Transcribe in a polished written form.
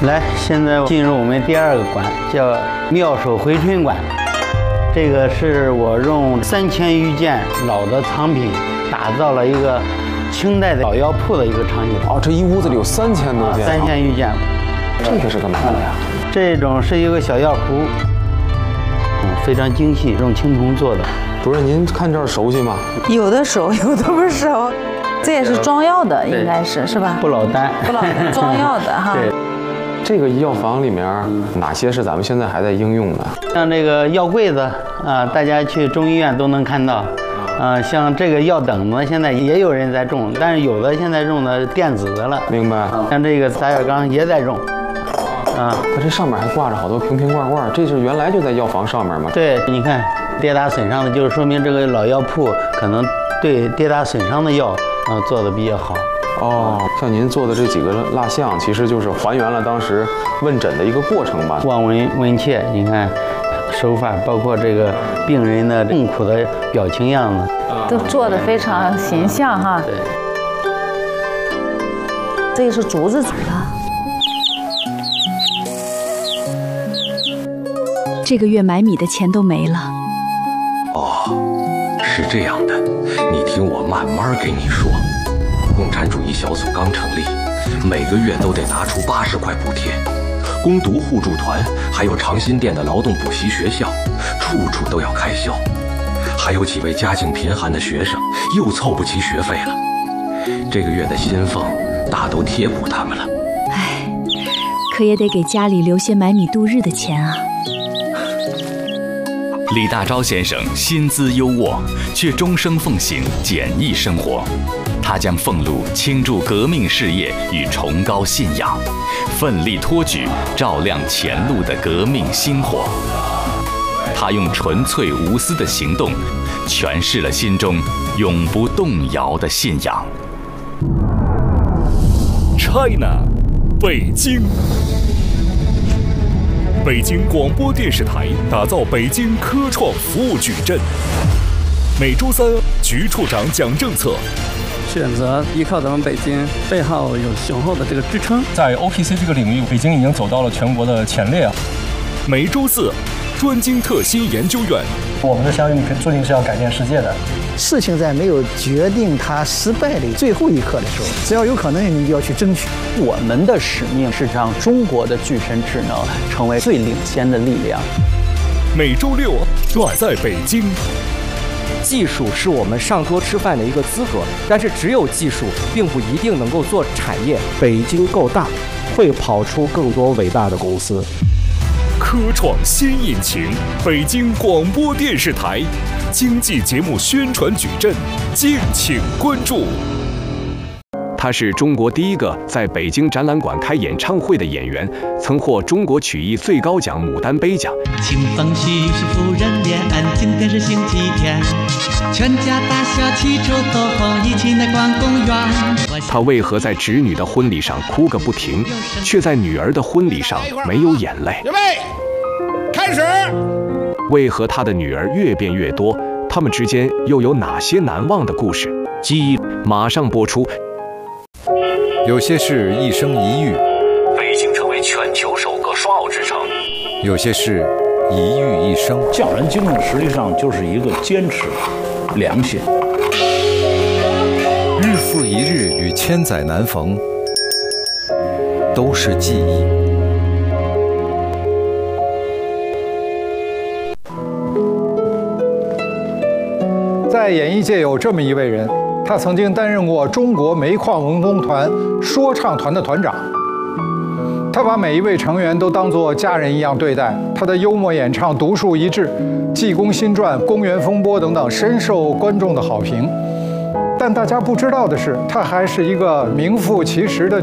来，现在进入我们第二个馆，叫妙手回春馆。这个是我用3000余件老的藏品打造了一个清代的老药铺的一个场景。 哦，这一屋子里有3000多件。 3000余件。 这个是干嘛的呀？ 这种是一个小药壶，非常精细，用青铜做的。 主任，您看这儿熟悉吗？ 有的熟，有的不熟。这也是装药的，应该是吧？ 不老丹， 不老丹，装药的哈。 对。 这个药房里面哪些是咱们现在还在应用的？ 像这个药柜子啊，大家去中医院都能看到。像这个药等子，现在也有人在种，但是有的现在用的电子的了。 明白。 像这个杂药缸也在用。 那这上面还挂着好多瓶瓶罐罐，这是原来就在药房上面吗？ 对，你看跌打损伤的，就是说明这个老药铺可能对跌打损伤的药做的比较好。 哦，像您做的这几个蜡像，其实就是还原了当时问诊的一个过程吧。 望闻问切，你看手法，包括这个病人的痛苦的表情样子， 都做得非常形象哈。 对， 这个是竹子煮的。 这个月买米的钱都没了。 哦，是这样的，你听我慢慢给你说。共产主义小组刚成立，每个月都得拿出80块补贴，攻读互助团，还有长辛店的劳动补习学校，处处都要开销。还有几位家境贫寒的学生又凑不齐学费了，这个月的薪俸大都贴补他们了。 唉，可也得给家里留些买米度日的钱啊。 李大钊先生薪资优渥，却终生奉行简易生活。他将俸禄倾注革命事业与崇高信仰，奋力托举照亮前路的革命星火。他用纯粹无私的行动，诠释了心中永不动摇的信仰。China， 北京。北京广播电视台打造北京科创服务矩阵。每周3，局处长讲政策。 选择依靠咱们北京，背后有雄厚的这个支撑。 在 OPC 这个领域，北京已经走到了全国的前列。 每周4，专精特新研究院。 我们的相遇注定是要改变世界的。 事情在没有决定它失败的最后一刻的时候，只要有可能，你就要去争取。 我们的使命是让中国的具身智能成为最领先的力量。 每周6，远在北京。 技术是我们上桌吃饭的一个资格，但是只有技术并不一定能够做产业。 北京够大，会跑出更多伟大的公司。 科创新引擎，北京广播电视台经济节目宣传矩阵，敬请关注。 他是中国第一个在北京展览馆开演唱会的演员，曾获中国曲艺最高奖牡丹杯奖。 清风徐徐夫人脸，今天是星期天，全家大小齐出动，一起来逛公园。 他为何在侄女的婚礼上哭个不停，却在女儿的婚礼上没有眼泪？ 预备，开始。 为何他的女儿越变越多？他们之间又有哪些难忘的故事？记忆马上播出。 有些事一生一遇， 北京成为全球首个双奥之城； 有些事一遇一生。 匠人精神实际上就是一个坚持、良心。 日复一日与千载难逢，都是记忆。 在演艺界有这么一位人。他曾经担任过中国煤矿文工团说唱团的团长，他把每一位成员都当作家人一样对待。他的幽默演唱独树一帜，《济公新传》《公园风波》等等深受观众的好评。但大家不知道的是，她还是一个名副其实的